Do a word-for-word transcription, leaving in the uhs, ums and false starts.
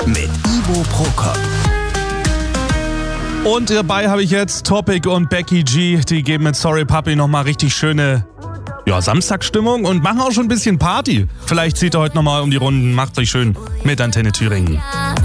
mit Ivo Prokop. Und dabei habe ich jetzt Topic und Becky G. Die geben mit Sorry Puppy nochmal richtig schöne ja, Samstagsstimmung und machen auch schon ein bisschen Party. Vielleicht zieht ihr heute nochmal um die Runden. Macht euch schön mit Antenne Thüringen.